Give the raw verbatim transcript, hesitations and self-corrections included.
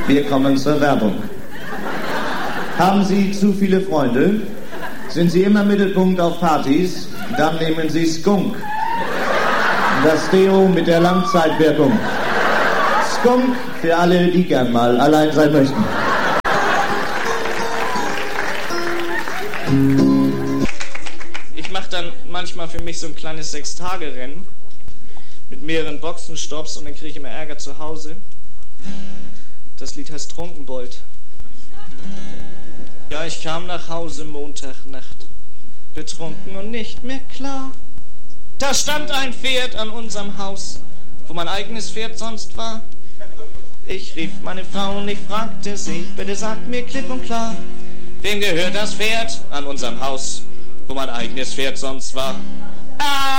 Wir kommen zur Werbung. Haben Sie zu viele Freunde? Sind Sie immer Mittelpunkt auf Partys? Dann nehmen Sie Skunk. Das Deo mit der Langzeitwirkung. Skunk für alle, die gern mal allein sein möchten. Ich mache dann manchmal für mich so ein kleines Sechs-Tage-Rennen mit mehreren Boxenstopps und dann kriege ich immer Ärger zu Hause. Das Lied heißt Trunkenbold. Ja, ich kam nach Hause Montagnacht, betrunken und nicht mehr klar. Da stand ein Pferd an unserem Haus, wo mein eigenes Pferd sonst war. Ich rief meine Frau und ich fragte sie, bitte sagt mir klipp und klar, wem gehört das Pferd an unserem Haus, wo mein eigenes Pferd sonst war? Ah!